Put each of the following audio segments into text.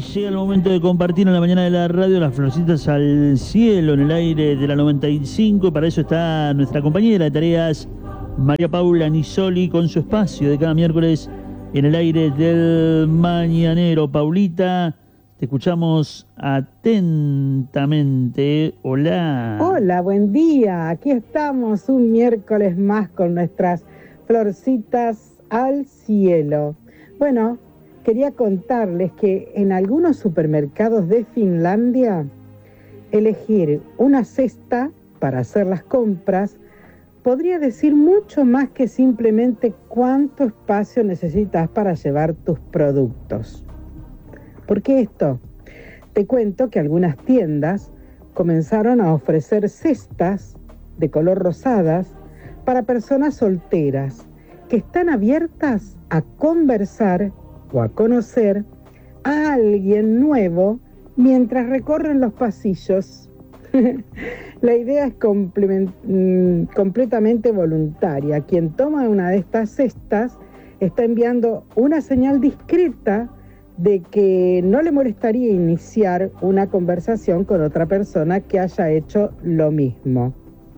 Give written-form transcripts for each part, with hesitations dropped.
llega el momento de compartir en la mañana de la radio las florcitas al cielo en el aire de la 95. Para eso está nuestra compañera de tareas, María Paula Nisoli, con su espacio de cada miércoles en el aire del mañanero. Paulita, te escuchamos atentamente. Hola. Hola, buen día. Aquí estamos un miércoles más con nuestras florcitas al cielo. Bueno, quería contarles que en algunos supermercados de Finlandia, elegir una cesta para hacer las compras podría decir mucho más que simplemente cuánto espacio necesitas para llevar tus productos. ¿Por qué esto? Te cuento que algunas tiendas comenzaron a ofrecer cestas de color rosadas para personas solteras que están abiertas a conversar o a conocer a alguien nuevo mientras recorren los pasillos. La idea es completamente voluntaria. Quien toma una de estas cestas está enviando una señal discreta de que no le molestaría iniciar una conversación con otra persona que haya hecho lo mismo.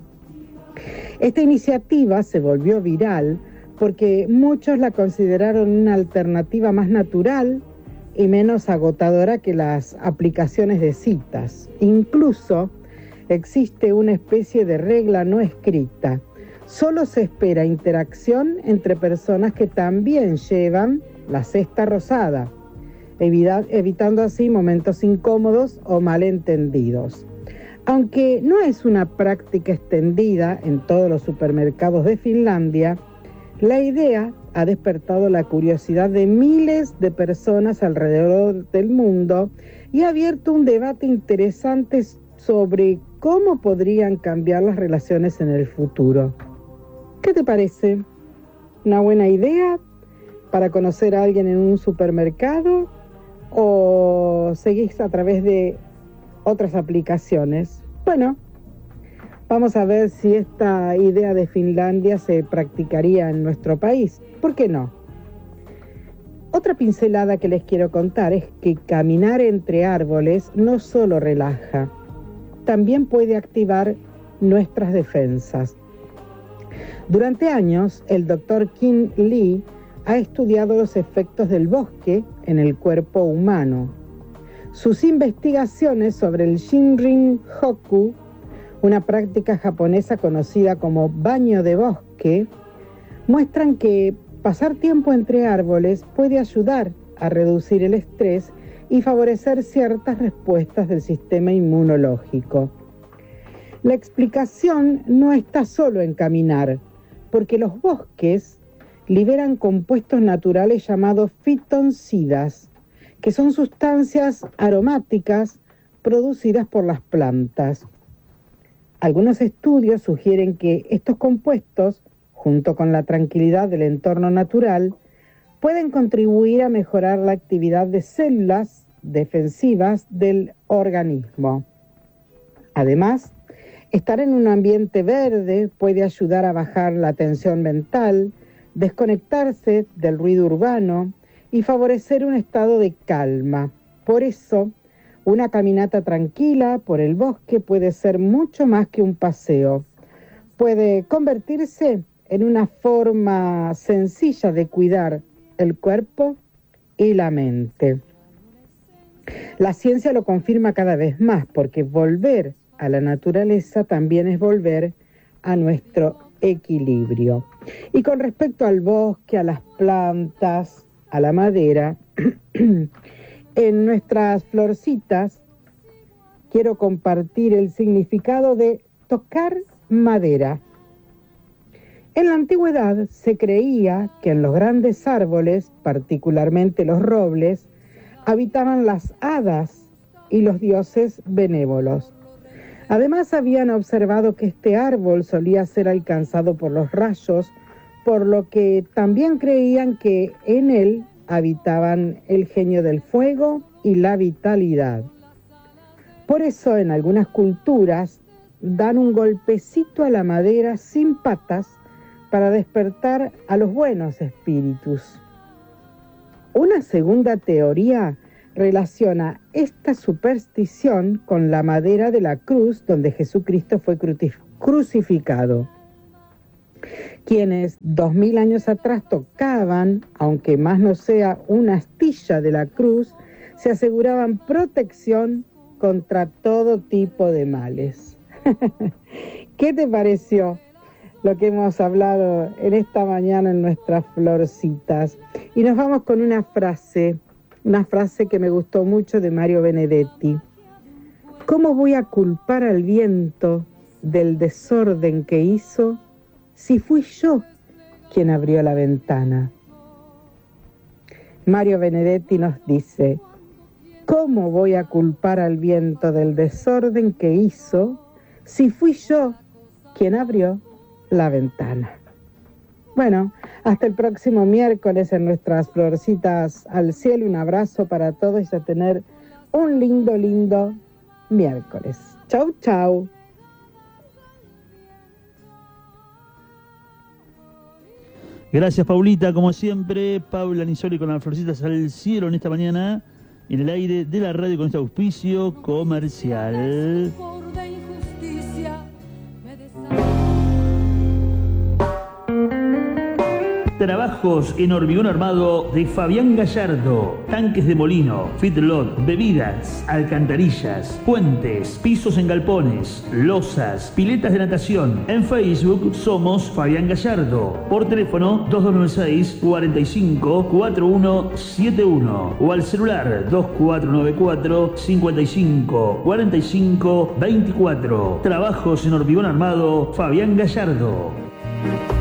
Esta iniciativa se volvió viral porque muchos la consideraron una alternativa más natural y menos agotadora que las aplicaciones de citas. Incluso existe una especie de regla no escrita. Solo se espera interacción entre personas que también llevan la cesta rosada, evitando así momentos incómodos o malentendidos. Aunque no es una práctica extendida en todos los supermercados de Finlandia, la idea ha despertado la curiosidad de miles de personas alrededor del mundo y ha abierto un debate interesante sobre cómo podrían cambiar las relaciones en el futuro. ¿Qué te parece? ¿Una buena idea para conocer a alguien en un supermercado o seguís a través de otras aplicaciones? Bueno, vamos a ver si esta idea de Finlandia se practicaría en nuestro país. ¿Por qué no? Otra pincelada que les quiero contar es que caminar entre árboles no solo relaja, también puede activar nuestras defensas. Durante años, el Dr. Kim Lee ha estudiado los efectos del bosque en el cuerpo humano. Sus investigaciones sobre el Shinrin-yoku, una práctica japonesa conocida como baño de bosque, muestran que pasar tiempo entre árboles puede ayudar a reducir el estrés y favorecer ciertas respuestas del sistema inmunológico. La explicación no está solo en caminar, porque los bosques liberan compuestos naturales llamados fitoncidas, que son sustancias aromáticas producidas por las plantas. Algunos estudios sugieren que estos compuestos, junto con la tranquilidad del entorno natural, pueden contribuir a mejorar la actividad de células defensivas del organismo. Además, estar en un ambiente verde puede ayudar a bajar la tensión mental, desconectarse del ruido urbano y favorecer un estado de calma. Por eso, una caminata tranquila por el bosque puede ser mucho más que un paseo. Puede convertirse en una forma sencilla de cuidar el cuerpo y la mente. La ciencia lo confirma cada vez más, porque volver a la naturaleza también es volver a nuestro equilibrio. Y con respecto al bosque, a las plantas, a la madera, en nuestras florcitas quiero compartir el significado de tocar madera. En la antigüedad se creía que en los grandes árboles, particularmente los robles, habitaban las hadas y los dioses benévolos. Además, habían observado que este árbol solía ser alcanzado por los rayos, por lo que también creían que en él habitaban el genio del fuego y la vitalidad. Por eso, en algunas culturas, dan un golpecito a la madera sin patas para despertar a los buenos espíritus. Una segunda teoría relaciona esta superstición con la madera de la cruz donde Jesucristo fue crucificado. Quienes 2000 años atrás tocaban, aunque más no sea una astilla de la cruz, se aseguraban protección contra todo tipo de males. ¿Qué te pareció lo que hemos hablado en esta mañana en nuestras florcitas? Y nos vamos con una frase que me gustó mucho de Mario Benedetti. ¿Cómo voy a culpar al viento del desorden que hizo si fui yo quien abrió la ventana? Mario Benedetti nos dice, ¿cómo voy a culpar al viento del desorden que hizo si fui yo quien abrió la ventana? Bueno, hasta el próximo miércoles en nuestras florcitas al cielo. Un abrazo para todos y a tener un lindo miércoles. Chau, chau. Gracias, Paulita. Como siempre, Paula Nisoli con las florcitas al cielo en esta mañana, en el aire de la radio con este auspicio comercial. Trabajos en hormigón armado de Fabián Gallardo. Tanques de molino, feedlot, bebidas, alcantarillas, puentes, pisos en galpones, losas, piletas de natación. En Facebook somos Fabián Gallardo. Por teléfono 2296 45 4171 o al celular 2494 55 45 24. Trabajos en hormigón armado Fabián Gallardo.